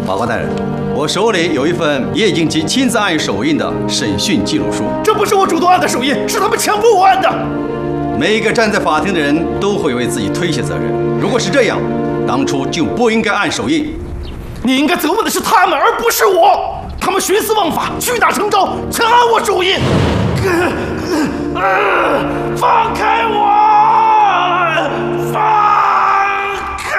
法官大人，我手里有一份叶景琦亲自按手印的审讯记录书。 这不是我主动按的手印，是他们强迫我按的。 每一个站在法庭的人都会为自己推卸责任。如果是这样，当初就不应该按手印。 你应该责问的是他们，而不是我。他们徇私枉法，屈打成招，强按我手印。放开我！放开！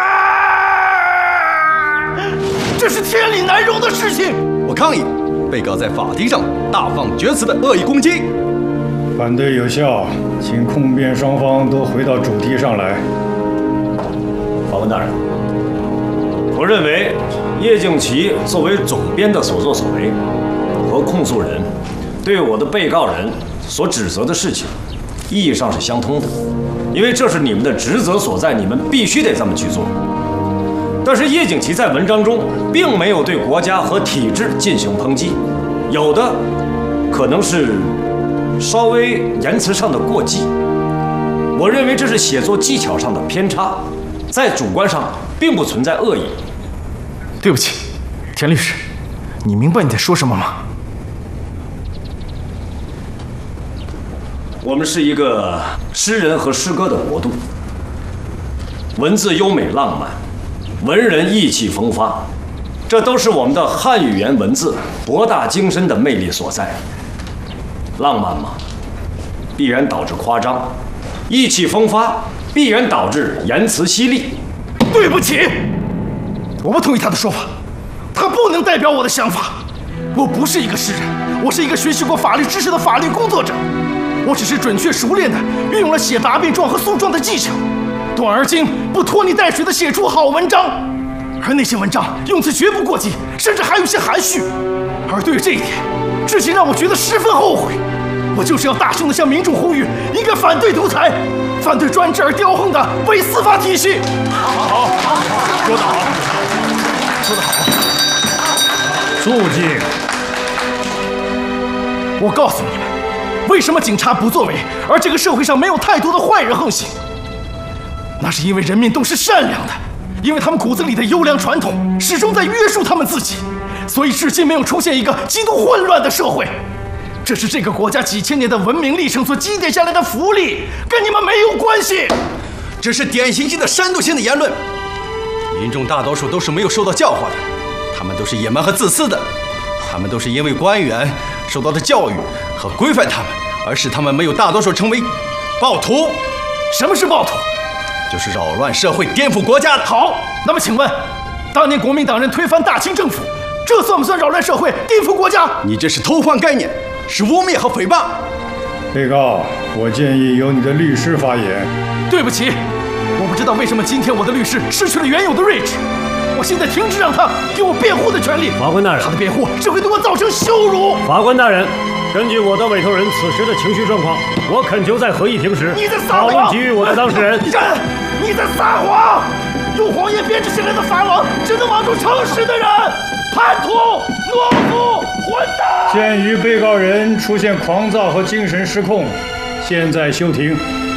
这是天理难容的事情。 我抗议被告在法庭上大放厥词的恶意攻击。 反对有效，请控辩双方都回到主题上来。 法官大人，我认为叶敬琦作为总编的所作所为，和控诉人对我的被告人所指责的事情，意义上是相通的，因为这是你们的职责所在，你们必须得这么去做。但是叶景琦在文章中并没有对国家和体制进行抨击，有的可能是稍微言辞上的过激。我认为这是写作技巧上的偏差，在主观上并不存在恶意。 对不起，田律师，你明白你在说什么吗？ 我们是一个诗人和诗歌的国度，文字优美浪漫，文人意气风发，这都是我们的汉语言文字博大精深的魅力所在。浪漫嘛，必然导致夸张；意气风发，必然导致言辞犀利。 对不起，我不同意他的说法，他不能代表我的想法。我不是一个诗人，我是一个学习过法律知识的法律工作者。我只是准确熟练地运用了写答辩状和诉状的技巧，短而精，不拖泥带水地写出好文章。而那些文章用词绝不过激，甚至还有些含蓄。而对于这一点，至今让我觉得十分后悔。我就是要大声地向民众呼吁，应该反对独裁，反对专制而骄横的伪司法体系。 好，说得好，说得好。肃静。 我告诉你们，为什么警察不作为，而这个社会上没有太多的坏人横行？那是因为人民都是善良的，因为他们骨子里的优良传统始终在约束他们自己，所以至今没有出现一个极度混乱的社会。这是这个国家几千年的文明历程所积淀下来的福利，跟你们没有关系。 这是典型性的煽动性的言论，民众大多数都是没有受到教化的，他们都是野蛮和自私的，他们都是因为官员受到的教育和规范他们，而使他们没有大多数成为暴徒。 什么是暴徒？ 就是扰乱社会、颠覆国家的。 好，那么请问，当年国民党人推翻大清政府，这算不算扰乱社会、颠覆国家？ 你这是偷换概念，是污蔑和诽谤。 被告，我建议由你的律师发言。 对不起，我不知道为什么今天我的律师失去了原有的睿智。我现在停止让他给我辩护的权利。 法官大人， 他的辩护只会对我造成羞辱。 法官大人，根据我的委托人此时的情绪状况，我恳求在合议庭时讨论给予我的当事人。 你在撒谎！用谎言编织起来的法网，只能网住诚实的人。叛徒、懦夫、混蛋！ 鉴于被告人出现狂躁和精神失控，现在休庭。